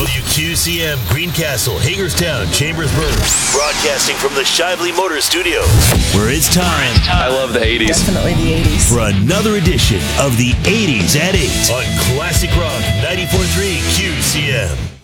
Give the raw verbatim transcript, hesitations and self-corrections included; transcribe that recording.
W Q C M, Greencastle, Hagerstown, Chambersburg. Broadcasting from the Shively Motor Studio, where it's time. I love the eighties. Definitely the eighties. For another edition of the eighties at eight on Classic Rock ninety-four point three Q C M.